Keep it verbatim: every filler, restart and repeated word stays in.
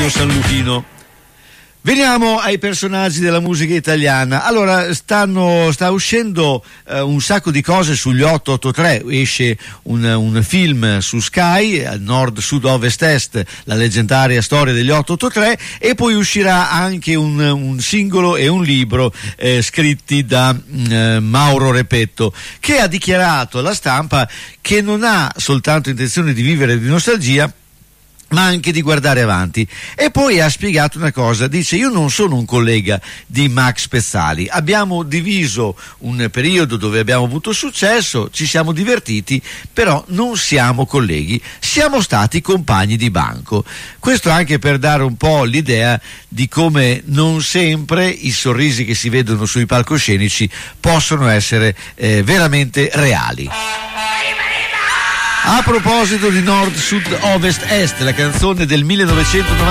Mauro Sanluchino. Veniamo ai personaggi della musica italiana. Allora, stanno, sta uscendo eh, un sacco di cose sugli otto otto tre, esce un, un film su Sky, Nord, Sud, Ovest, Est, la leggendaria storia degli otto otto tre, e poi uscirà anche un, un singolo e un libro eh, scritti da eh, Mauro Repetto, che ha dichiarato alla stampa che non ha soltanto intenzione di vivere di nostalgia, ma anche di guardare avanti. E poi ha spiegato una cosa, dice: io non sono un collega di Max Pezzali, abbiamo diviso un periodo dove abbiamo avuto successo, ci siamo divertiti, però non siamo colleghi, siamo stati compagni di banco. Questo anche per dare un po' l'idea di come non sempre i sorrisi che si vedono sui palcoscenici possono essere eh, veramente reali. A proposito di Nord, Sud, Ovest, Est, la canzone del millenovecentonovantatré